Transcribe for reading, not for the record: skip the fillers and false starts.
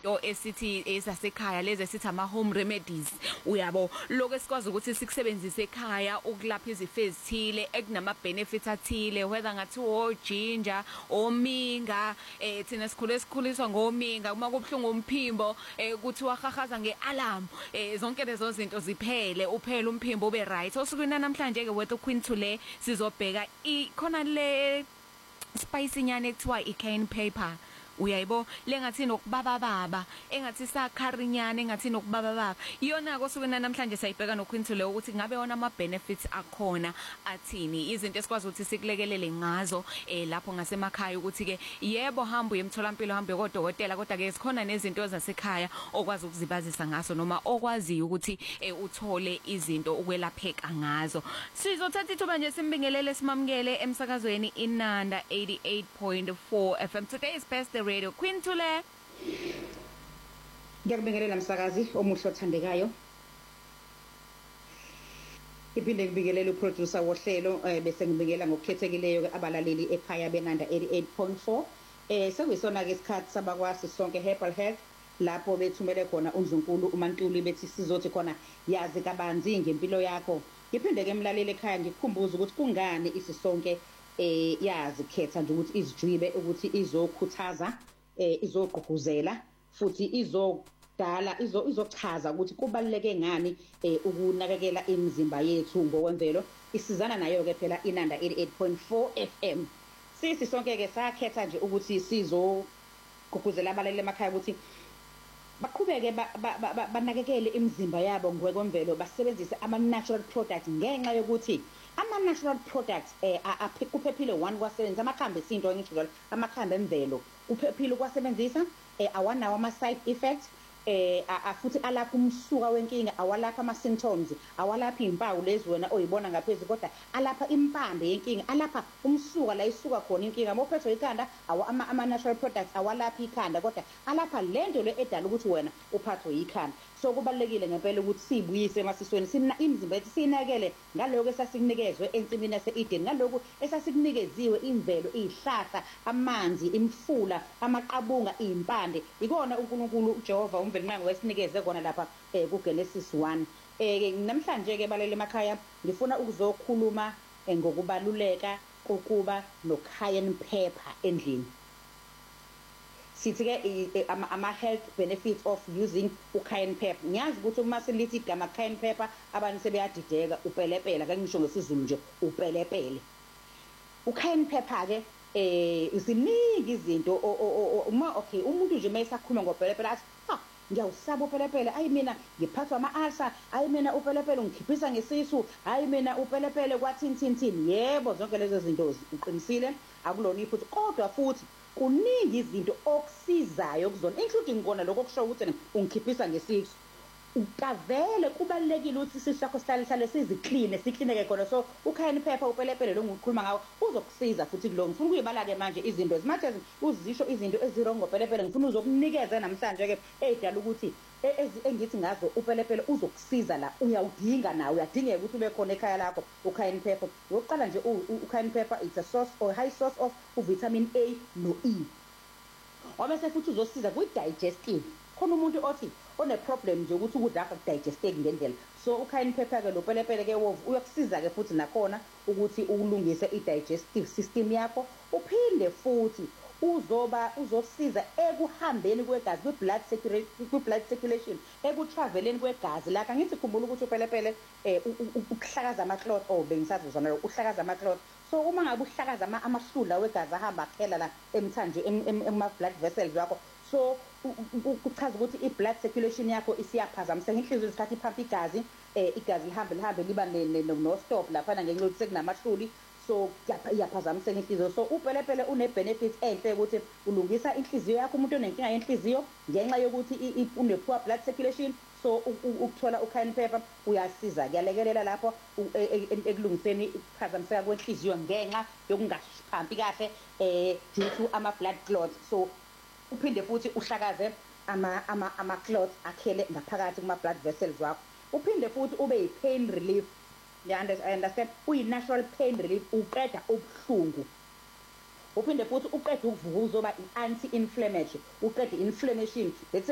izinto esithi ezasekhaya lezi esithi ama home remedies uyabo lokho esikwazi ukuthi sikusebenzise ekhaya ukulapha izifo ezithile ekunama benefits athile whether ngathi ginger ominga thina sikhuliswa ngominga uma kubhlungu umphimbo kuthi wahahaza ngealarm zonke lezo zinto ziphele uphele umphimbo ube right osukwini namhlanje ke wethu Quintule sizobheka ikhona le spice nyane ekuthiwa i-cane pepper uyayibo lengathi nokubaba engathi sakharinyana engathi nokubaba iyona kosukwini namhlanje sayibheka noQuintule ukuthi ngabe wona ama benefits akhona athini izinto esikwazi ukuthi sikulekelele ngazo lapho ngasemakhaya ukuthi ke yebo hamba uyemtholampilo hamba kodokotela kodwa ke sikhona nezinto zasekhaya okwazi ukuzibazisa ngaso noma okwazi ukuthi uthole izinto ukwelapheka ngazo sizothatha ithuba nje simbingelele simamukele emsakazweni iNanda 88.4 FM today's best radio Quintule. Ngiyakubingelela msakazi omuhle othandekayo. Iphinde ngibingelele uproducer wohlelo bese ngibingelela ngokukhethekileyo abalaleli ekhaya beNanda 88.4. Sekuyisona ke isikhathi sabakwasi sonke Herbal Health lapho bethumele khona uNdlunkulu uMantuli bethi sizothi khona yazi kabanzi ngempilo yakho. Ngiphinde ke emlaleli ekhaya ngikukhumbuza ukuthi kungani isisonke yazi khetha nje ukuthi izijwibe ukuthi izokhuthaza izogqugquzela futhi izodala izochaza ukuthi kubaluleke ngani ukunakekela imizimba yethu ngokwemvelo isizana nayo ke phela iNanda 88.4 FM sisi sonke ke sakhetha nje ukuthi sizogqugquzela abalali emakhaya ukuthi baqhubeke banakekele imizimba yabo ngokwemvelo basebenzise ama natural products ngenxa yokuthi ama natural products kuphephile one kwasebenza amakhambi esinto ngisho amakhambi emvelo kuphephile kwasebenzisa awanawo ama side effects futhi alapha umsuka wenkinga awalapha ama symptoms awalapha impawu lezi wena oyibona ngaphezulu kodwa alapha impande yenkinga alapha umsuka la isuka khona inkinga mophethwe ikhanda ama natural products awalapha ikhanda kodwa alapha lento le edala ukuthi wena uphathwe ikhanda so kubalekile ngempela ukuthi sibuyise emasisweni imizimba yethu sinakele ngaloko esasinikezwe ensimini yaseEden ngaloko esasinikeziwe imvelo izihlahla amanzi imfula amaqabunga impande ikona uNkulunkulu uJehova umveli nqango wesinikeze kona lapha kuGenesis 1 namhlanje ke balele emakhaya ngifuna ukuzokhuluma ngokubaluleka kokuba no cayenne pepper endlini sithi ke ama health benefits of using cayenne pepper ngiyazi ukuthi uma silithi igama cayenne pepper abantu sebeyadideka upelepele ake ngisho ngesizulu nje upelepele cayenne pepper ke isiningi izinto okay umuntu nje mayesakhuluma ngopelepele athi ngiyawusaba upelepele ayi mina ngiphathwa ama-ulcer ayi mina upelepele ngikhiphisa ngesisu ayi mina upelepele kwathini yebo zonke lezo zinto uqinisile akulona iphutha kodwa futhi kuningi izinto okusizayo kuzona including kona lokho kusho ukuthi ungikhiphisa ngesisu ukavele kubalekile ukuthi isisu sakho sihlale siziclean siklineke khona so cayenne pepper upelepele lo ngikhuluma ngawo uzokusiza futhi kuloko ngifuna ukuyibala ke manje izinto ezimathe uzisho izinto ezirong ngopelepele ngifuna uzokunikeza namhlanje ke edala ukuthi engithi ngazo upelepele uzokusiza la uyawudinga nawe uyadingeka ukuthi ube khona ekhaya lakho cayenne pepper ngokuqala nje cayenne pepper it's a source or high source of vitamin A no E wabese futhi uzosiza ku digestive khona umuntu othi one problem nje ukuthi ukudla akho digesteke ngendlela so cayenne pepper ke lo pelepele ke wovu uyakusiza ke futhi nakhona ukuthi ukulungise i-digestive system yakho uphinde futhi uzosiza ekuhambeni kwegazi kwi-blood circulation ekutraveleni kwegazi la kangithi khumbula ukuthi upelepele ukuhlakaza ama-clot bengisazuzana uhlakaza ama-clot so uma ngabe uhlakaza amahlula wegazi ahamba aphela la emthanje ema-blood vessels yakho so kuchaza ukuthi i-blood circulation yakho isiyaphazamisa inhliziyo isikhathi iphampa igazi lihambe liba no stop lapha ngenxa yokuthi sekunamahluli so iyaphazamisa inhliziyo so upelepele une benefits enhle ukuthi ulungisa inhliziyo yakho umuntu onenkinga yenhliziyo ngenxa yokuthi une poor blood circulation so ukuthola cayenne pepper uyasiza kuyalekelela lapho ekulungiseni ukuphazamiseka kwenhliziyo ngenxa yokungaphampi kahle due to ama blood clots so uphinde futhi uhlakaze ama clots akhele ngaphakathi kuma blood vessels wakho uphinde futhi ube yi-pain relief I understand uyi-natural pain relief uqeda ubuhlungu uphinde futhi uqeda ukuvuka uzoba i-anti-inflammatory uqeda i-inflammation